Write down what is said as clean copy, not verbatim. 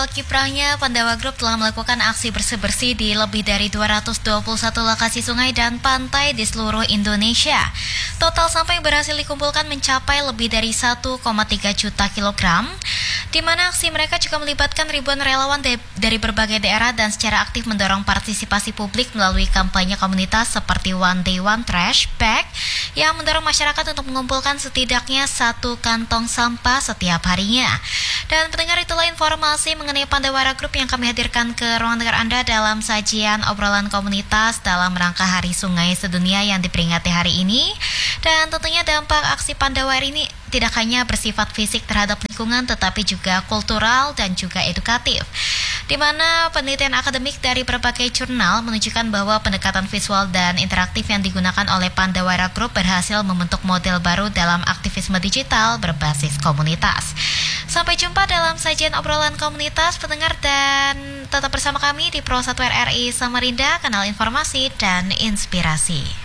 Kiprahnya, Pandawa Group telah melakukan aksi bersih-bersih di lebih dari 221 lokasi sungai dan pantai di seluruh Indonesia. Total sampah yang berhasil dikumpulkan mencapai lebih dari 1,3 juta kilogram, di mana aksi mereka juga melibatkan ribuan relawan dari berbagai daerah dan secara aktif mendorong partisipasi publik melalui kampanye komunitas seperti One Day One Trash Bag yang mendorong masyarakat untuk mengumpulkan setidaknya 1 kantong sampah setiap harinya. Dan pendengar, itulah informasi mengenai Pandawara Group yang kami hadirkan ke ruang dengar Anda dalam sajian obrolan komunitas dalam rangka Hari Sungai Sedunia yang diperingati hari ini. Dan tentunya dampak aksi Pandawara ini tidak hanya bersifat fisik terhadap lingkungan tetapi juga kultural dan juga edukatif, di mana penelitian akademik dari berbagai jurnal menunjukkan bahwa pendekatan visual dan interaktif yang digunakan oleh Pandawara Group berhasil membentuk model baru dalam aktivisme digital berbasis komunitas. Sampai jumpa dalam sajian obrolan komunitas, pendengar, dan tetap bersama kami di Pro 1 RRI Samarinda, kanal informasi dan inspirasi.